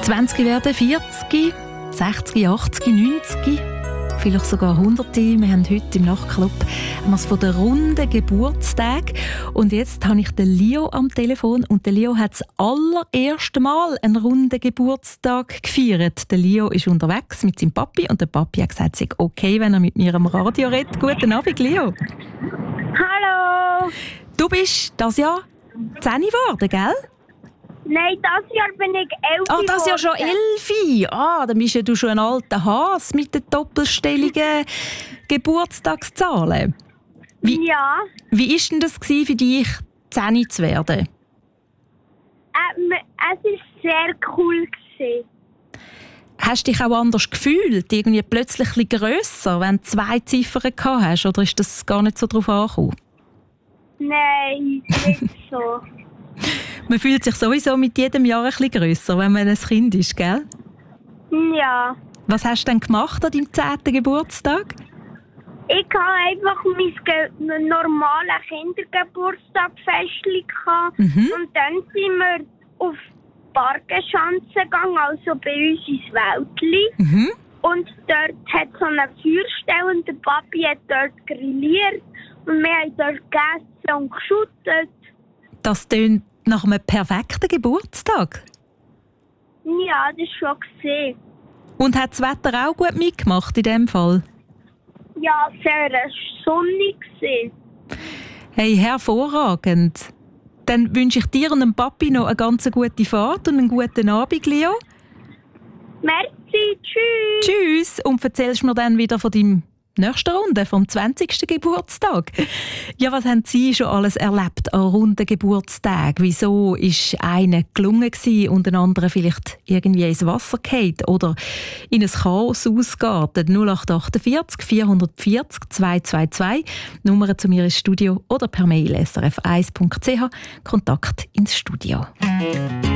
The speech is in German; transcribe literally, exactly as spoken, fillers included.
zwanzig werden, vierzig, sechzig, achtzig, neunzig, vielleicht sogar hundert. Wir haben heute im Nachtclub was von den runden Geburtstagen. Und jetzt habe ich den Leo am Telefon. Und der Leo hat das allererste Mal einen runden Geburtstag gefeiert. Der Leo ist unterwegs mit seinem Papi und der Papi hat gesagt, es sei okay, wenn er mit mir am Radio redet. Guten Abend, Leo. Hallo. Du bist das Jahr zehn geworden, gell? Nein, das Jahr bin ich elf. Ah, das Jahr schon elf. Ah, dann bist ja du schon ein alter Hase mit den doppelstelligen Geburtstagszahlen. Wie, Ja. Wie war denn das für dich, zehn zu werden? Ähm, es war sehr cool. Gewesen. Hast du dich auch anders gefühlt? Irgendwie plötzlich ein bisschen grösser, wenn du zwei Ziffern gehabt hast? Oder ist das gar nicht so drauf angekommen? Nein, nicht so. Man fühlt sich sowieso mit jedem Jahr ein bisschen grösser, wenn man ein Kind ist, gell? Ja. Was hast du denn gemacht an deinem zehnten Geburtstag? Ich hatte einfach mein ge- normales Kindergeburtstagfestchen. Mhm. Und dann sind wir auf die Parkenschanze gegangen, also bei uns ins Wäldli. Mhm. Und dort hat es so eine Feuerstelle und der Papi hat dort grilliert. Und wir haben dort gegessen und geschüttet. Das tönt nach einem perfekten Geburtstag. Ja, das schon gesehen. Und hat das Wetter auch gut mitgemacht in diesem Fall? Ja, sehr sonnig gewesen. Hey, hervorragend. Dann wünsche ich dir und dem Papi noch eine ganz gute Fahrt und einen guten Abend, Leo. Merci, tschüss. Tschüss. Und erzählst mir dann wieder von deinem nächsten Runde, vom zwanzigsten Geburtstag. Ja, was haben Sie schon alles erlebt an runden Geburtstagen? Wieso ist einer gelungen gewesen und ein anderer vielleicht irgendwie ins Wasser gefallen oder in ein Chaos ausgeartet? null acht vier acht vier vier null zwei zwei zwei, Nummer zu mir ins Studio oder per Mail s r f eins punkt c h, Kontakt ins Studio.